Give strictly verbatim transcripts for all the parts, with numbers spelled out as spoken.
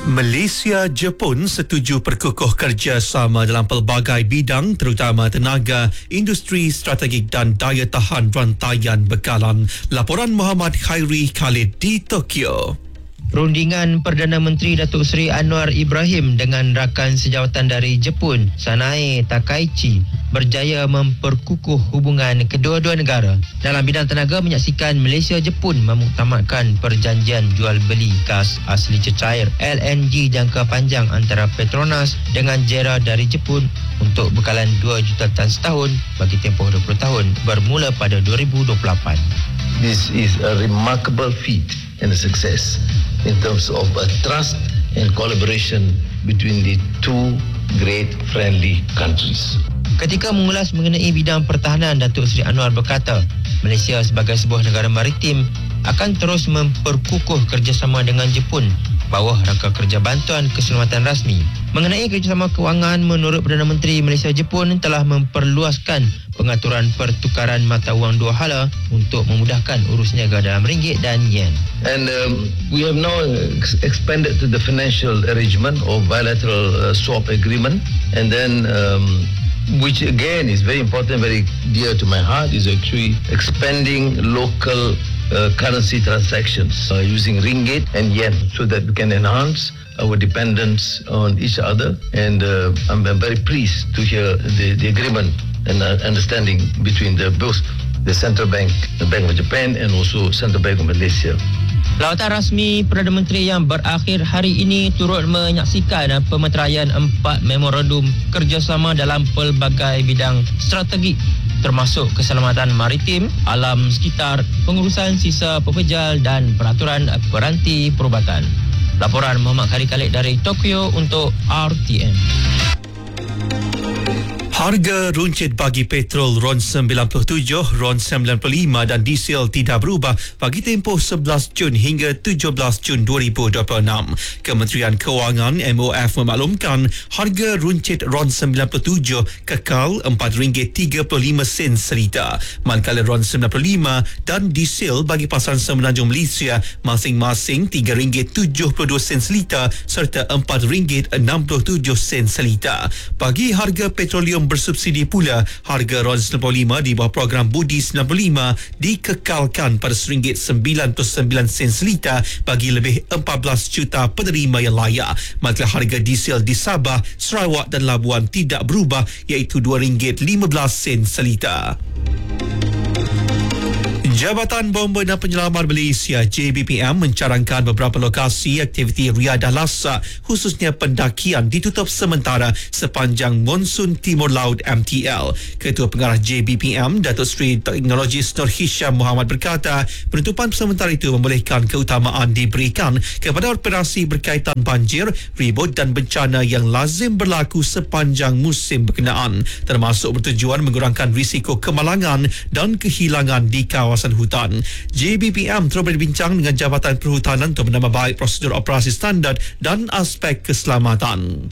Malaysia Jepun setuju perkukuh kerjasama dalam pelbagai bidang terutama tenaga, industri strategik dan daya tahan rantaian bekalan. Laporan Muhammad Khairi Khalid di Tokyo. Rundingan Perdana Menteri Datuk Seri Anwar Ibrahim dengan rakan sejawatan dari Jepun, Sanae Takaichi, berjaya memperkukuh hubungan kedua-dua negara. Dalam bidang tenaga, menyaksikan Malaysia-Jepun memuktamadkan perjanjian jual beli gas asli cecair L N G jangka panjang antara Petronas dengan JERA dari Jepun untuk bekalan dua juta tan setahun bagi tempoh dua puluh tahun bermula pada dua ribu dua puluh lapan. This is a remarkable feat and a success in terms of uh, trust and collaboration between the two great friendly countries. Ketika mengulas mengenai bidang pertahanan, Datuk Seri Anwar berkata, Malaysia sebagai sebuah negara maritim akan terus memperkukuh kerjasama dengan Jepun bawah rangka kerja bantuan keselamatan rasmi. Mengenai kerjasama kewangan, menurut Perdana Menteri, Malaysia Jepun telah memperluaskan pengaturan pertukaran mata wang dua hala untuk memudahkan urus niaga dalam ringgit dan yen. And um, we have now ex- expanded to the financial arrangement or bilateral uh, swap agreement, and then um, which again is very important, very dear to my heart, is actually expanding local uh, currency transactions uh, using ringgit and yen so that we can enhance our dependence on each other. And uh, I'm, I'm very pleased to hear the, the agreement and uh, understanding between the both the Central Bank, the Bank of Japan, and also Central Bank of Malaysia. Lawatan rasmi Perdana Menteri yang berakhir hari ini turut menyaksikan pemeteraian empat memorandum kerjasama dalam pelbagai bidang strategik termasuk keselamatan maritim, alam sekitar, pengurusan sisa pepejal dan peraturan peranti perubatan. Laporan Muhammad Khairi Khalid dari Tokyo untuk R T M. Harga runcit bagi petrol RON sembilan puluh tujuh, RON sembilan puluh lima dan diesel tidak berubah bagi tempoh sebelas Jun hingga tujuh belas Jun dua ribu dua puluh enam. Kementerian Kewangan M O F memaklumkan harga runcit RON sembilan puluh tujuh kekal empat ringgit tiga puluh lima sen seliter, manakala RON sembilan puluh lima dan diesel bagi pasaran semenanjung Malaysia masing-masing tiga ringgit tujuh puluh dua sen seliter serta empat ringgit enam puluh tujuh sen seliter. Bagi harga petroleum bersubsidi pula, harga RON sembilan puluh lima di bawah program Budi sembilan puluh lima dikekalkan pada satu ringgit sembilan puluh sembilan sen seliter bagi lebih empat belas juta penerima yang layak. Manakala harga diesel di Sabah, Sarawak dan Labuan tidak berubah iaitu dua ringgit lima belas sen seliter. Jabatan Bomba dan Penyelamat Malaysia J B P M mencarangkan beberapa lokasi aktiviti riadah lasak khususnya pendakian ditutup sementara sepanjang monsun Timur Laut M T L. Ketua Pengarah J B P M Datuk Seri Teknologis Nur Hisham Muhammad berkata, penutupan sementara itu membolehkan keutamaan diberikan kepada operasi berkaitan banjir, ribut dan bencana yang lazim berlaku sepanjang musim berkenaan, termasuk bertujuan mengurangkan risiko kemalangan dan kehilangan di kawasan hutan. J B P M terus berbincang dengan Jabatan Perhutanan untuk menambah baik prosedur operasi standard dan aspek keselamatan.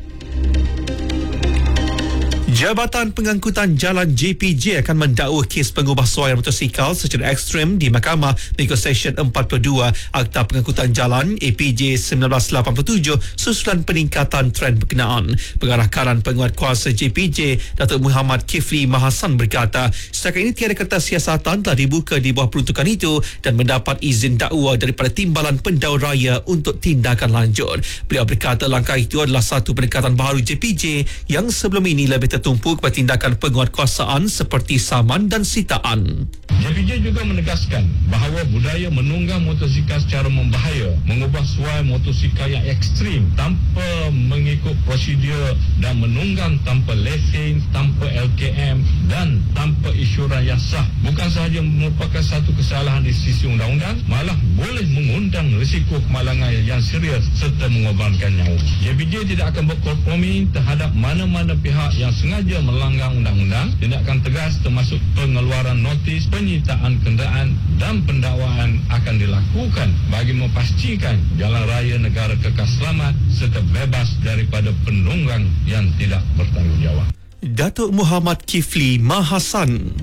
Jabatan Pengangkutan Jalan J P J akan mendakwa kes pengubah suara motosikal secara ekstrem di Mahkamah mengikut Seksyen empat puluh dua Akta Pengangkutan Jalan A P J seribu sembilan ratus lapan puluh tujuh susulan peningkatan trend berkenaan. Pengarah Karan Penguat Kuasa J P J Datuk Muhammad Kifli Mahasan berkata, setakat ini tiada kertas siasatan telah dibuka di bawah peruntukan itu dan mendapat izin dakwa daripada Timbalan Pendau Raya untuk tindakan lanjut. Beliau berkata langkah itu adalah satu pendekatan baru J P J yang sebelum ini lebih tertumpu kepada tindakan penguatkuasaan seperti saman dan sitaan. J P J juga menegaskan bahawa budaya menunggang motosikal secara membahaya, mengubah suai motosikal yang ekstrim tanpa mengikut prosedur dan menunggang tanpa lesen, tanpa L K M dan tanpa isyuran yang sah bukan sahaja merupakan satu kesalahan di sisi undang-undang, malah boleh mengundang risiko kemalangan yang serius serta mengorbankan nyawa. J P J tidak akan berkompromi terhadap mana-mana pihak yang sengaja melanggar undang-undang. Tindakan tegas termasuk pengeluaran notis, penyitaan kenderaan dan pendakwaan akan dilakukan bagi memastikan jalan raya negara kekal selamat serta bebas daripada penunggang yang tidak bertanggungjawab. Datuk Muhammad Kifli Mahasan.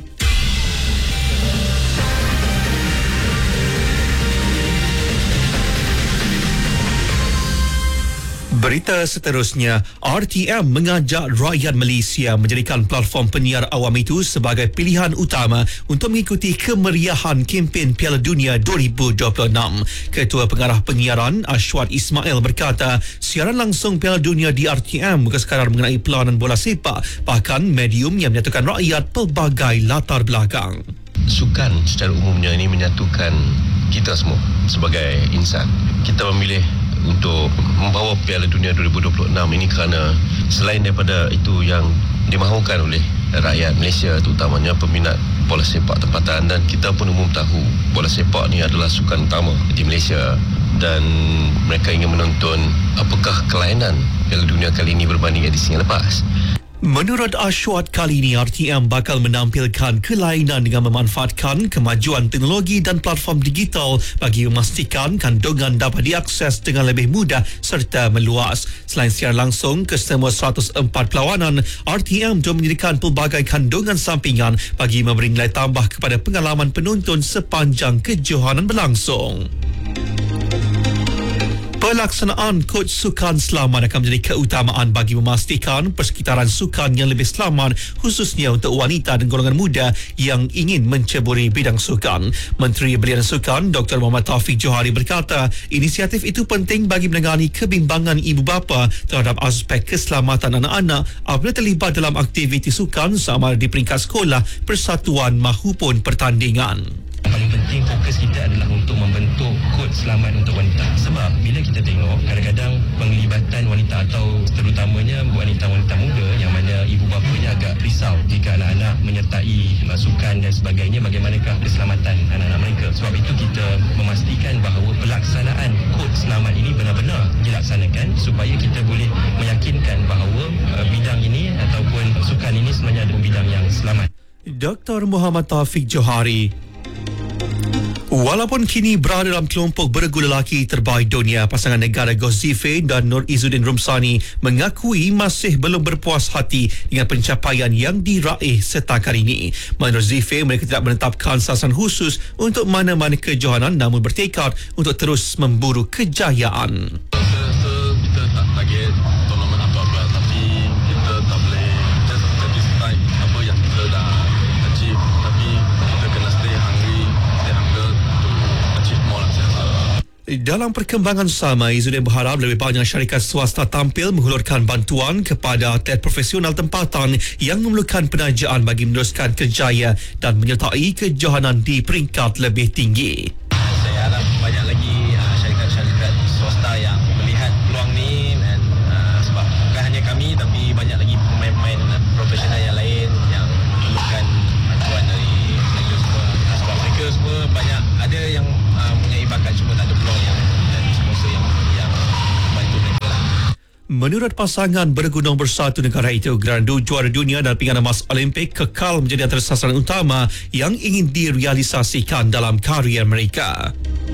Berita seterusnya, R T M mengajak rakyat Malaysia menjadikan platform penyiar awam itu sebagai pilihan utama untuk mengikuti kemeriahan kempen Piala Dunia dua ribu dua puluh enam. Ketua Pengarah Penyiaran Ashwat Ismail berkata, siaran langsung Piala Dunia di R T M bukan sekadar mengenai perlawanan bola sepak, bahkan medium yang menyatukan rakyat pelbagai latar belakang. Sukan secara umumnya ini menyatukan kita semua sebagai insan. Kita memilih untuk membawa Piala Dunia dua ribu dua puluh enam ini kerana selain daripada itu yang dimahukan oleh rakyat Malaysia, terutamanya peminat bola sepak tempatan, dan kita pun umum tahu bola sepak ni adalah sukan utama di Malaysia dan mereka ingin menonton apakah kelainan Piala Dunia kali ini berbanding edisi yang lepas. Menurut Ashwat, kali ini R T M bakal menampilkan kelainan dengan memanfaatkan kemajuan teknologi dan platform digital bagi memastikan kandungan dapat diakses dengan lebih mudah serta meluas. Selain siaran langsung ke semua seratus empat perlawanan, R T M juga menyediakan pelbagai kandungan sampingan bagi memberi nilai tambah kepada pengalaman penonton sepanjang kejohanan berlangsung. Pelaksanaan kod sukan selamat akan menjadi keutamaan bagi memastikan persekitaran sukan yang lebih selamat, khususnya untuk wanita dan golongan muda yang ingin menceburi bidang sukan. Menteri Belia dan Sukan Doktor Muhammad Taufik Johari berkata, inisiatif itu penting bagi menangani kebimbangan ibu bapa terhadap aspek keselamatan anak-anak apabila terlibat dalam aktiviti sukan sama ada di peringkat sekolah, persatuan mahupun pertandingan. Paling penting fokus kita adalah untuk membentuk kod selamat untuk wanita. Sebab bila kita tengok kadang-kadang penglibatan wanita atau terutamanya wanita-wanita muda yang mana ibu bapanya agak risau jika anak-anak menyertai masukan dan sebagainya, bagaimanakah keselamatan anak-anak mereka. Sebab itu kita memastikan bahawa pelaksanaan kod selamat ini benar-benar dilaksanakan supaya kita boleh meyakinkan bahawa uh, bidang ini ataupun sukan ini sebenarnya adalah bidang yang selamat. Doktor Muhammad Taufik Johari. Walaupun kini berada dalam kelompok beregu lelaki terbaik dunia, pasangan negara Ghoszife dan Nur Izzuddin Rumsani mengakui masih belum berpuas hati dengan pencapaian yang diraih setakat ini. Menurut Zife, mereka tidak menetapkan sasaran khusus untuk mana-mana kejohanan namun bertekad untuk terus memburu kejayaan. Saya rasa kita tak target tournament apa-apa, tapi kita tak boleh just satisfy apa yang kita dah achieve, tapi kita kena stay hungry, stay hunger to achieve more lah saya rasa. Dalam perkembangan sama, Izzuddin berharap lebih banyak syarikat swasta tampil menghulurkan bantuan kepada atlet profesional tempatan yang memerlukan penajaan bagi meneruskan kerjaya dan menyertai kejohanan di peringkat lebih tinggi. Saya harap banyak lagi uh, syarikat-syarikat swasta yang melihat peluang ni, dan uh, sebab bukan hanya kami tapi banyak lagi pemain-pemain uh, profesional yang lain yang memerlukan bantuan dari mereka semua. Uh, sebab mereka semua banyak ada yang uh, punya bakat cuma tak ada peluang yang dan sponsor yang yang bantu mereka lah. Menurut pasangan beregu nombor satu negara itu, gelaran juara dunia dan pinggan emas Olimpik kekal menjadi antara sasaran utama yang ingin direalisasikan dalam karier mereka.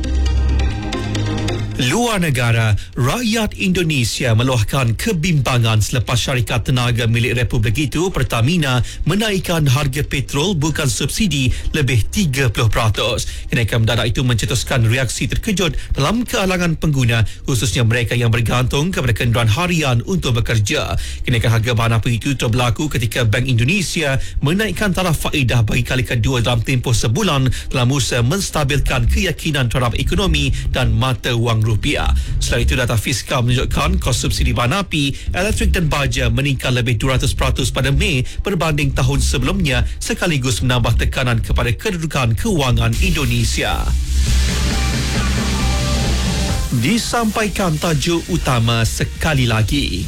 Luar negara, rakyat Indonesia meluahkan kebimbangan selepas syarikat tenaga milik Republik itu, Pertamina, menaikkan harga petrol bukan subsidi lebih tiga puluh peratus. Kenaikan mendadak itu mencetuskan reaksi terkejut dalam kalangan pengguna, khususnya mereka yang bergantung kepada kenderaan harian untuk bekerja. Kenaikan harga bahan apa itu berlaku ketika Bank Indonesia menaikkan taraf faedah bagi kali kedua dalam tempoh sebulan dalam usaha menstabilkan keyakinan terhadap ekonomi dan mata wang rupiah. Selain itu, data fiskal menunjukkan kos subsidi bahan api, elektrik dan baja meningkat lebih dua ratus peratus pada Mei berbanding tahun sebelumnya, sekaligus menambah tekanan kepada kedudukan kewangan Indonesia. Disampaikan tajuk utama sekali lagi.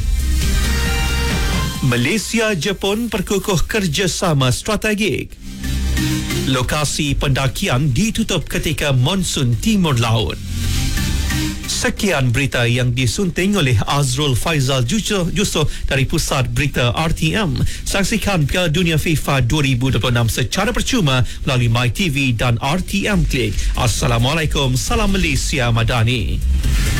Malaysia Jepun perkukuh kerjasama strategik. Lokasi pendakian ditutup ketika monsun timur laut. Sekian berita yang disunting oleh Azrul Faizal Juso dari Pusat Berita R T M. Saksikan Piala Dunia FIFA dua ribu dua puluh enam secara percuma melalui MyTV dan R T M Click. Assalamualaikum, salam Malaysia Madani.